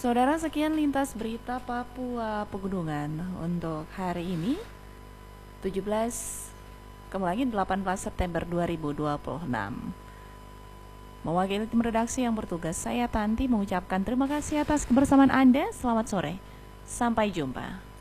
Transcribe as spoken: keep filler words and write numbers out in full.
Saudara, sekian lintas berita Papua Pegunungan untuk hari ini tujuh belas kembali delapan belas September dua ribu dua puluh enam. Mewakili tim redaksi yang bertugas, saya Tanti mengucapkan terima kasih atas kebersamaan Anda. Selamat sore, sampai jumpa.